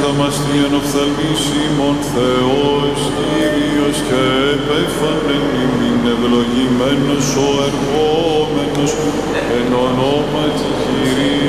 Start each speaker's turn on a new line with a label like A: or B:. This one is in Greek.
A: αμαστίαν οφθαλμής ημών Θεός, Κύριος και επέφανεν ημίν ευλογημένος ο ερχόμενος εν ονόματι